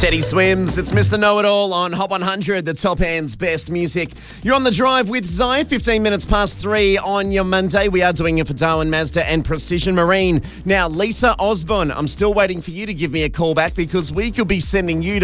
Teddy Swims, it's Mr. Know-It-All on Hot 100, the top hand's best music. You're on the drive with Zai, 15 minutes past 3 on your Monday. We are doing it for Darwin Mazda and Precision Marine. Now, Lisa Osborne, I'm still waiting for you to give me a call back because we could be sending you to